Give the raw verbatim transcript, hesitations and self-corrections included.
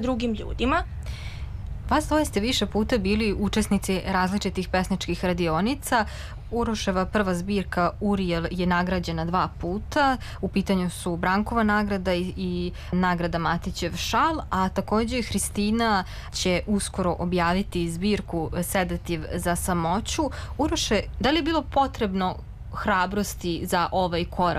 drugim ljudima. Vas dvoje ste više puta bili učesnici različitih pesničkih radionica. Uroševa prva zbirka Urijel je nagrađena dva puta. U pitanju su Brankova nagrada i, i nagrada Matićev šal, a takođe Hristina će uskoro objaviti zbirku Sedativ za samoću. Uroše, da li je bilo potrebno hrabrosti za ovaj korak